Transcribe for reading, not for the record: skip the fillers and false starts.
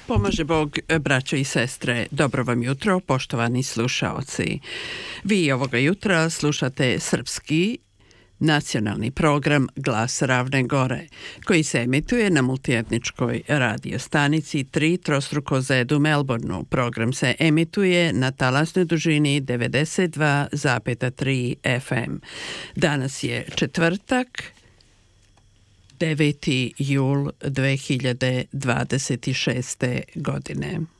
Pomaže Bog, braćo i sestre, dobro vam jutro, poštovani slušaoci. Vi ovoga jutra slušate srpski nacionalni program Glas Ravne Gore, koji se emituje na multietničkoj radio stanici 3 trostruko Z u Melbourneu. Program se emituje na talasnoj dužini 92,3 FM. Danas je četvrtak, 9. jul 2026. godine.